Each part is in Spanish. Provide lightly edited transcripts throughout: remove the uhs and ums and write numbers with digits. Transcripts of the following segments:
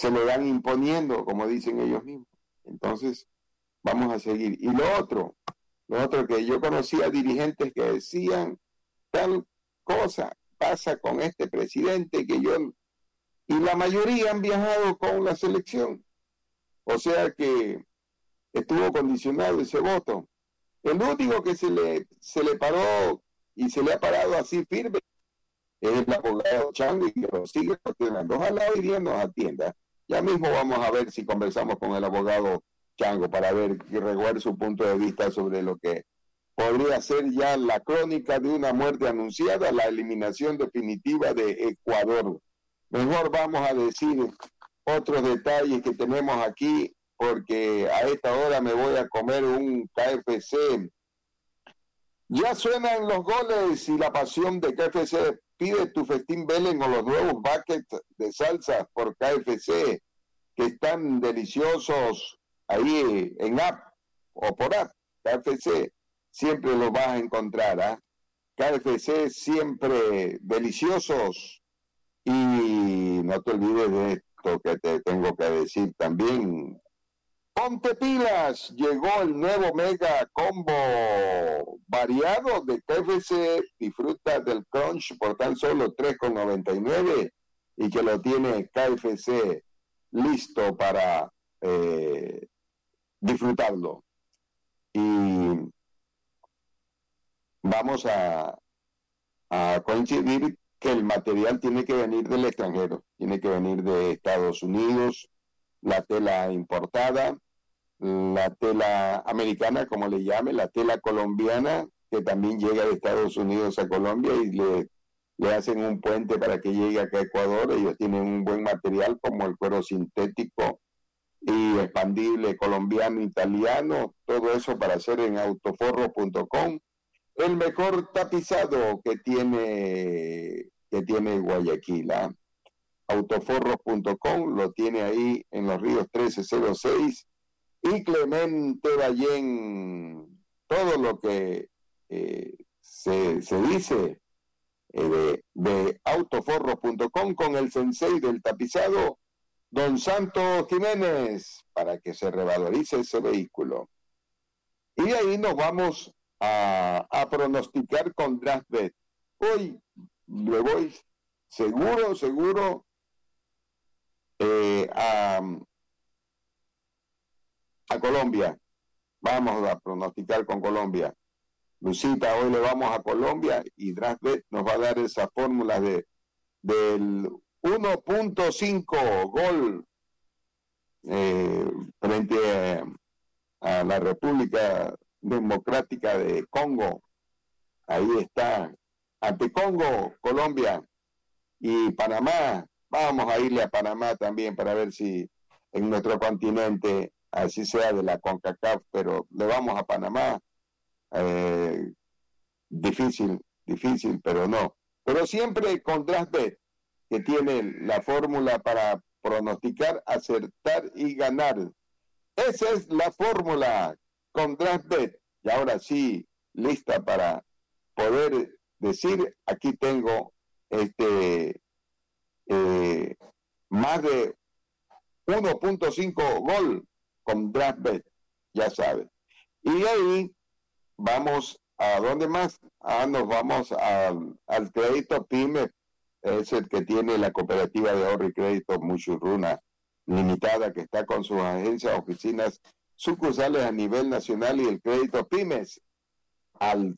se lo dan imponiendo, como dicen ellos mismos. Entonces, vamos a seguir. Y lo otro que yo conocía dirigentes que decían, tal cosa pasa con este presidente y la mayoría han viajado con la selección. O sea que estuvo condicionado ese voto. El único que se le paró y se le ha parado así firme es el abogado Chango, y que lo sigue cuestionando. Ojalá hoy día nos atienda. Ya mismo vamos a ver si conversamos con el abogado Chango para ver y reguar su punto de vista sobre lo que podría ser ya la crónica de una muerte anunciada, la eliminación definitiva de Ecuador. Mejor vamos a decir otros detalles que tenemos aquí, porque a esta hora me voy a comer un KFC. Ya suenan los goles y la pasión de KFC. Pide tu festín Belén o los nuevos buckets de salsa por KFC, que están deliciosos ahí en app o por app. KFC siempre los vas a encontrar, ¿eh? KFC siempre deliciosos. Y no te olvides de esto que te tengo que decir también. Ponte pilas, llegó el nuevo mega combo variado de KFC. Disfruta del crunch por tan solo $3.99 y que lo tiene KFC listo para disfrutarlo. Y vamos a coincidir que el material tiene que venir del extranjero, tiene que venir de Estados Unidos, la tela importada, la tela americana, como le llame, la tela colombiana, que también llega de Estados Unidos a Colombia y le hacen un puente para que llegue acá a Ecuador. Ellos tienen un buen material como el cuero sintético y expandible colombiano, italiano, todo eso para hacer en autoforro.com. El mejor tapizado que tiene Guayaquil, ¿eh? Autoforros.com, lo tiene ahí en Los Ríos 1306 y Clemente Ballén. Todo lo que se dice de autoforros.com con el sensei del tapizado, don Santos Jiménez, para que se revalorice ese vehículo. Y de ahí nos vamos a pronosticar con DraftBet. Hoy le voy seguro a Colombia. Vamos a pronosticar con Colombia. Lucita, hoy le vamos a Colombia y DraftBet nos va a dar esa fórmula del 1.5 gol frente a la República Democrática de Congo. Ahí está, ante Congo, Colombia y Panamá. Vamos a irle a Panamá también para ver si en nuestro continente, así sea de la CONCACAF, pero le vamos a Panamá. Difícil, pero no. Pero siempre con DraftBet, que tiene la fórmula para pronosticar, acertar y ganar. Esa es la fórmula con DraftBet. Y ahora sí, lista para poder decir, aquí tengo más de 1.5 gol con DraftBet, ya sabes. Y ahí vamos a ¿dónde más? Nos vamos al crédito PYME, es el que tiene la cooperativa de ahorro y crédito Muchurruna Limitada, que está con sus agencias, oficinas, sucursales a nivel nacional, y el crédito PYMES al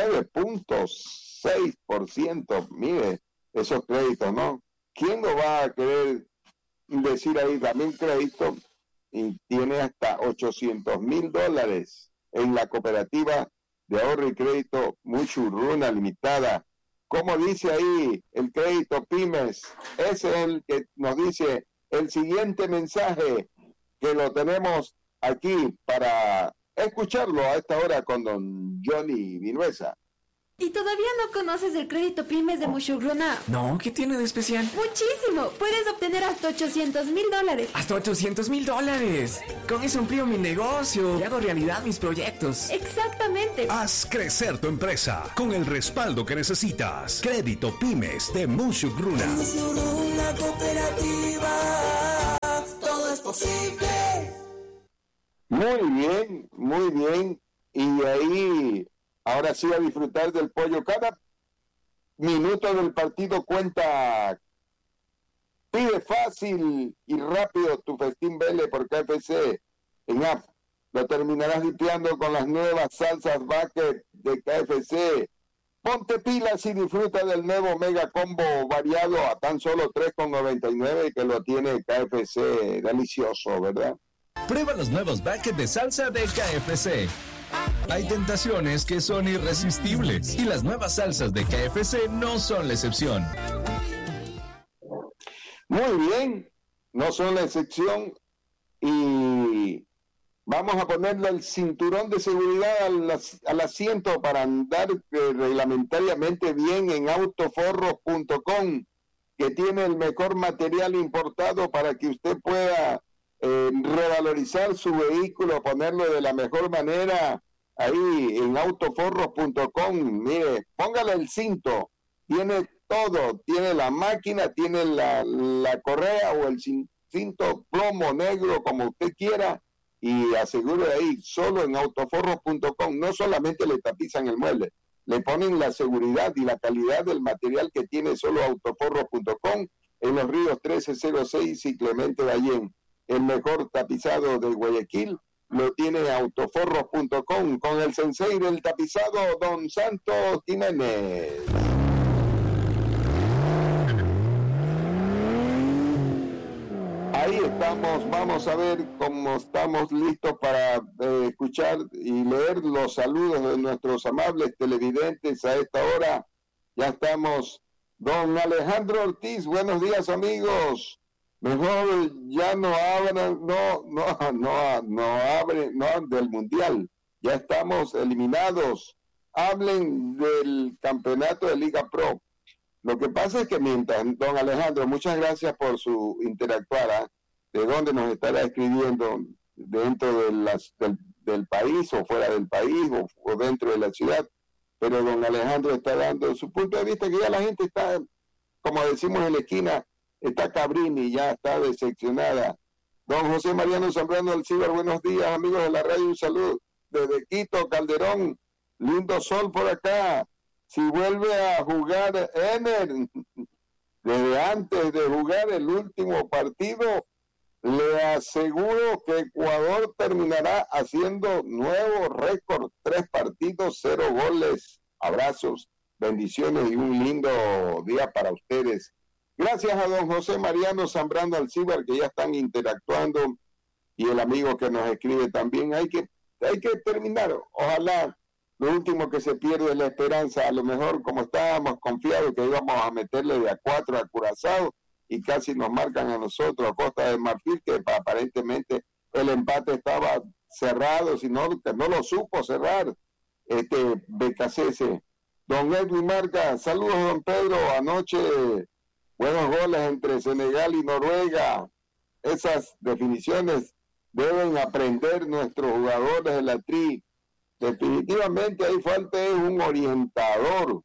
9.6%. Mire, esos créditos, ¿no? ¿Quién no va a querer decir ahí también crédito? Y tiene hasta $800,000 en la cooperativa de ahorro y crédito Muchurruna Limitada. Como dice ahí el crédito PYMES, ese es el que nos dice el siguiente mensaje, que lo tenemos aquí para escucharlo a esta hora con don Johnny Vinuesa. ¿Y todavía no conoces el crédito PYMES de Muchurruna? No, ¿qué tiene de especial? ¡Muchísimo! Puedes obtener hasta $800,000. ¡Hasta $800,000! Con eso amplío mi negocio y hago realidad mis proyectos. ¡Exactamente! Haz crecer tu empresa con el respaldo que necesitas. Crédito PYMES de Muchurruna. Muchurruna Cooperativa. Muy bien. Y ahí, ahora sí a disfrutar del pollo. Cada minuto del partido cuenta. Pide fácil y rápido tu festín Vele por KFC en app. Lo terminarás dipeando con las nuevas salsas bucket de KFC. Ponte pilas y disfruta del nuevo mega combo variado a tan solo $3.99 que lo tiene KFC. Delicioso, ¿verdad? Prueba los nuevos buckets de salsa de KFC. Hay tentaciones que son irresistibles y las nuevas salsas de KFC no son la excepción. Muy bien, no son la excepción y vamos a ponerle el cinturón de seguridad al asiento para andar reglamentariamente bien en autoforros.com, que tiene el mejor material importado para que usted pueda revalorizar su vehículo, ponerlo de la mejor manera ahí en autoforros.com. Mire, póngale el cinto, tiene todo, tiene la máquina, tiene la correa o el cinto plomo negro, como usted quiera, y asegure ahí, solo en autoforros.com. No solamente le tapizan el mueble, le ponen la seguridad y la calidad del material que tiene solo autoforros.com en los ríos 1306 y Clemente Ballén. El mejor tapizado de Guayaquil lo tiene autoforros.com con el sensei del tapizado, don Santos Jiménez. Ahí estamos, vamos a ver cómo estamos listos para escuchar y leer los saludos de nuestros amables televidentes a esta hora. Ya estamos. Don Alejandro Ortiz, buenos días, amigos. Mejor ya no abran, no abren, no, del Mundial. Ya estamos eliminados. Hablen del campeonato de Liga Pro. Lo que pasa es que mientras, don Alejandro, muchas gracias por su interactuar, de dónde nos estará escribiendo, dentro de del país o fuera del país o dentro de la ciudad, pero don Alejandro está dando su punto de vista, que ya la gente está, como decimos en la esquina, está cabrini, ya está decepcionada. Don José Mariano Zambrano Alcíbar, buenos días, amigos de la radio, un saludo desde Quito, Calderón, lindo sol por acá. Si vuelve a jugar Ener, desde antes de jugar el último partido, le aseguro que Ecuador terminará haciendo nuevo récord, 3 partidos, 0 goles. Abrazos, bendiciones y un lindo día para ustedes. Gracias a don José Mariano Zambrano Alcíbar, que ya están interactuando, y el amigo que nos escribe también. Hay que terminar, ojalá. Lo último que se pierde es la esperanza. A lo mejor, como estábamos confiados que íbamos a meterle de a 4 a Curazao, y casi nos marcan a nosotros, a Costa de Marfil, que aparentemente el empate estaba cerrado, sino que no lo supo cerrar BKCS. Don Edwin Marca, saludos don Pedro, anoche buenos goles entre Senegal y Noruega. Esas definiciones deben aprender nuestros jugadores de la TRI. Definitivamente ahí falta un orientador.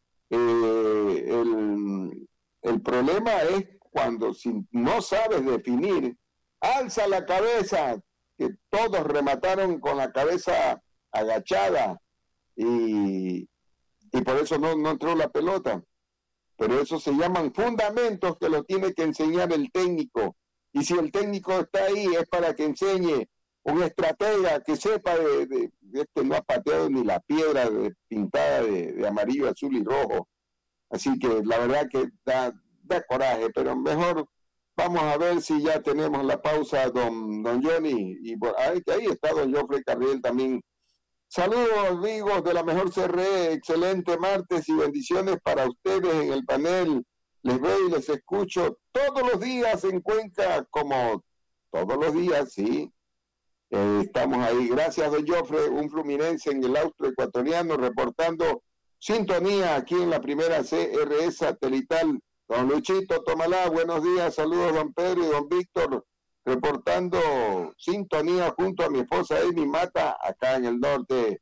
El problema es cuando, si no sabes definir, alza la cabeza, que todos remataron con la cabeza agachada y por eso no entró la pelota. Pero eso se llaman fundamentos que lo tiene que enseñar el técnico. Y si el técnico está ahí es para que enseñe un estratega que sepa de no ha pateado ni la piedra pintada de amarillo, azul y rojo. Así que la verdad que da coraje, pero mejor vamos a ver si ya tenemos la pausa, don Johnny, y ahí está don Joffrey Carriel también. Saludos amigos de la mejor CRE, excelente martes y bendiciones para ustedes en el panel. Les veo y les escucho todos los días en Cuenca, como todos los días, sí. Estamos ahí. Gracias, don Joffrey, un fluminense en el austro ecuatoriano, reportando sintonía aquí en la primera CRE satelital. Don Luchito Tomalá, buenos días, saludos don Pedro y don Víctor, reportando sintonía junto a mi esposa Amy Mata, acá en el norte,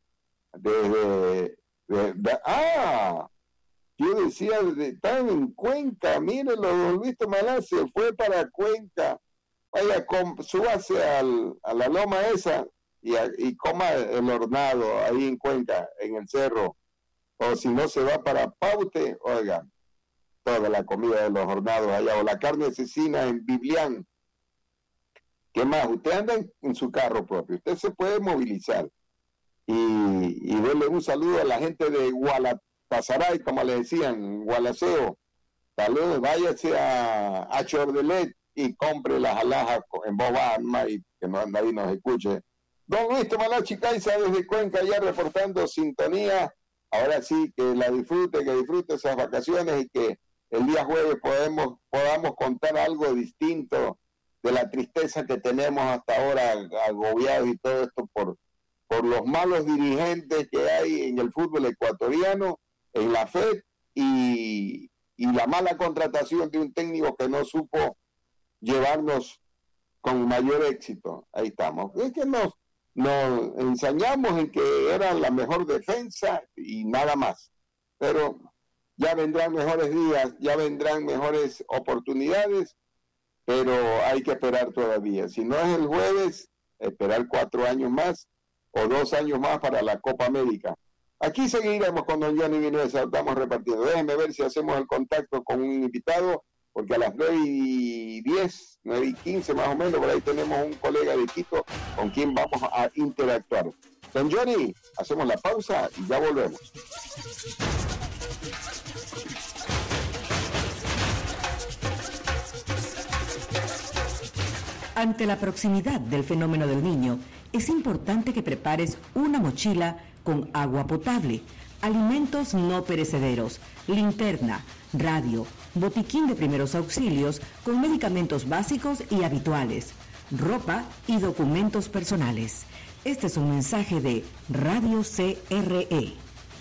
yo decía, están en Cuenca, mírenlo, don Luis Tomalá se fue para Cuenca. Vaya, súbase a la loma esa, y coma el hornado ahí en Cuenca, en el cerro, o si no se va para Paute, oiga, toda la comida de los hornados allá, o la carne cecina en Biblián. ¿Qué más? Usted anda en su carro propio, usted se puede movilizar y darle un saludo a la gente de Gualatasaray, como le decían, Gualaceo. Saludos, váyase a Chordelet y compre las alhajas en voz baja y que nadie nos escuche. Don Luis Tomalachi Caiza desde Cuenca, ya reportando sintonía. Ahora sí, que disfrute esas vacaciones y que el día jueves podamos contar algo distinto de la tristeza que tenemos hasta ahora, agobiados y todo esto por los malos dirigentes que hay en el fútbol ecuatoriano, en la FED, y la mala contratación de un técnico que no supo llevarnos con mayor éxito. Ahí estamos. Es que nos ensañamos en que era la mejor defensa y nada más. Pero ya vendrán mejores días, ya vendrán mejores oportunidades, pero hay que esperar todavía. Si no es el jueves, esperar 4 años más o 2 años más para la Copa América. Aquí seguiremos con don Johnny Vinuesa, estamos repartiendo. Déjenme ver si hacemos el contacto con un invitado, porque a las 9:10, 9:15 más o menos, por ahí tenemos un colega de Quito con quien vamos a interactuar. Don Johnny, hacemos la pausa y ya volvemos. Ante la proximidad del fenómeno del Niño, es importante que prepares una mochila con agua potable, alimentos no perecederos, linterna, radio, botiquín de primeros auxilios con medicamentos básicos y habituales, ropa y documentos personales. Este es un mensaje de Radio CRE.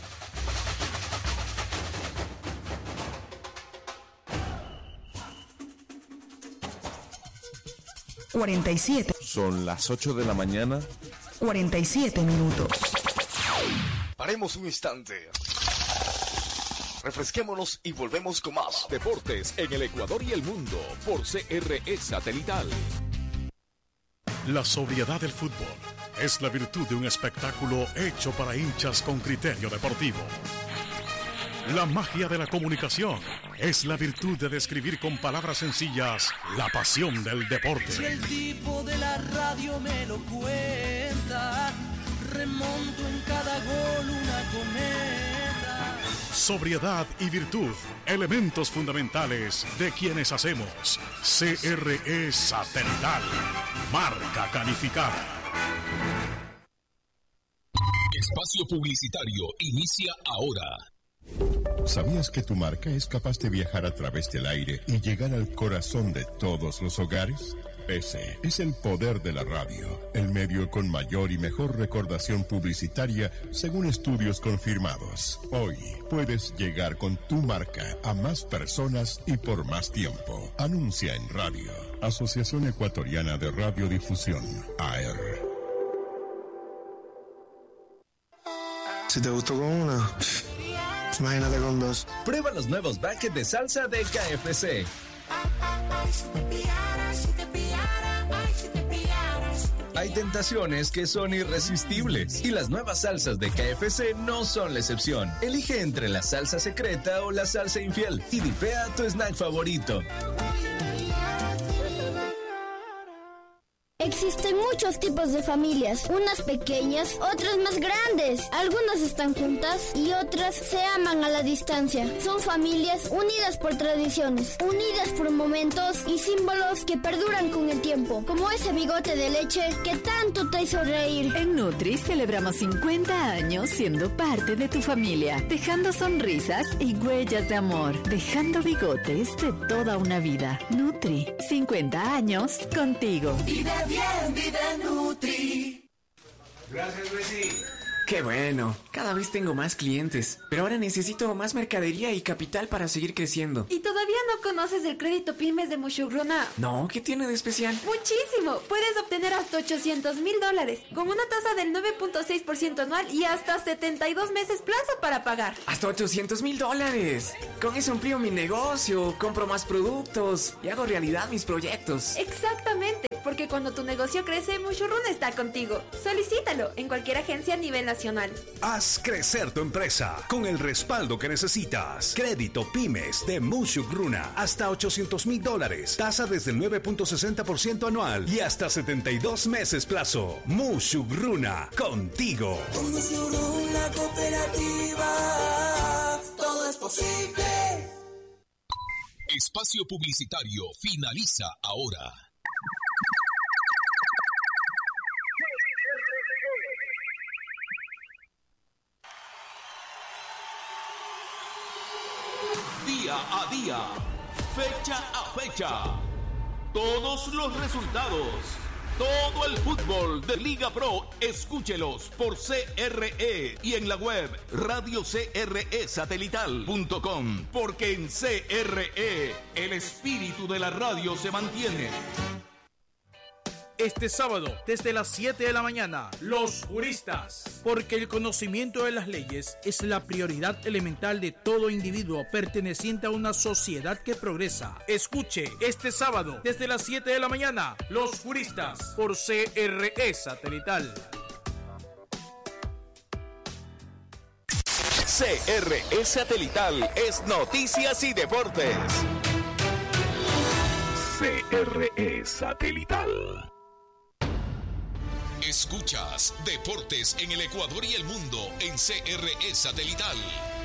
...47... Son las 8 de la mañana... ...47 minutos... Paremos un instante. Refresquémonos y volvemos con más deportes en el Ecuador y el mundo por CRE Satelital. La sobriedad del fútbol es la virtud de un espectáculo hecho para hinchas con criterio deportivo. La magia de la comunicación es la virtud de describir con palabras sencillas la pasión del deporte. Si el tipo de la radio me lo cuenta, remonto en cada gol una cometa. Sobriedad y virtud, elementos fundamentales de quienes hacemos CRE Satelital, marca calificada. Espacio publicitario inicia ahora. ¿Sabías que tu marca es capaz de viajar a través del aire y llegar al corazón de todos los hogares? Ese es el poder de la radio, el medio con mayor y mejor recordación publicitaria según estudios confirmados. Hoy puedes llegar con tu marca a más personas y por más tiempo. Anuncia en radio. Asociación Ecuatoriana de Radiodifusión, AER. Si te gustó con una, imagínate con 2. Prueba los nuevos buckets de salsa de KFC. Hay tentaciones que son irresistibles y las nuevas salsas de KFC no son la excepción. Elige entre la salsa secreta o la salsa infiel y dipea tu snack favorito. Existen muchos tipos de familias, unas pequeñas, otras más grandes. Algunas están juntas y otras se aman a la distancia. Son familias unidas por tradiciones, unidas por momentos y símbolos que perduran con el tiempo, como ese bigote de leche que tanto te hizo reír. En Nutri celebramos 50 años siendo parte de tu familia, dejando sonrisas y huellas de amor, dejando bigotes de toda una vida. Nutri, 50 años contigo. Vive bien, vive Nutri. Gracias, Messi. Qué bueno, cada vez tengo más clientes, pero ahora necesito más mercadería y capital para seguir creciendo. ¿Y todavía no conoces el crédito pymes de Mushugruna? No, ¿qué tiene de especial? ¡Muchísimo! Puedes obtener hasta $800,000 con una tasa del 9.6% anual y hasta 72 meses plazo para pagar. ¡Hasta $800,000! Con eso amplío mi negocio, compro más productos y hago realidad mis proyectos. Exactamente, porque porque cuando tu negocio crece, Mushurruna está contigo. Solicítalo en cualquier agencia a nivel nacional. Haz crecer tu empresa con el respaldo que necesitas. Crédito Pymes de Mushurruna. Hasta $800,000. Tasa desde el 9.60% anual y hasta 72 meses plazo. Mushurruna, contigo. Con Mushurruna Cooperativa, todo es posible. Espacio publicitario finaliza ahora. Día a día, fecha a fecha, todos los resultados, todo el fútbol de Liga Pro, escúchelos por CRE y en la web radiocresatelital.com, porque en CRE el espíritu de la radio se mantiene. Este sábado, desde las 7 de la mañana, los juristas. Porque el conocimiento de las leyes es la prioridad elemental de todo individuo perteneciente a una sociedad que progresa. Escuche este sábado, desde las 7 de la mañana, los juristas, por CRE Satelital. CRE Satelital es noticias y deportes. CRE Satelital. Escuchas Deportes en el Ecuador y el mundo en CRE Satelital.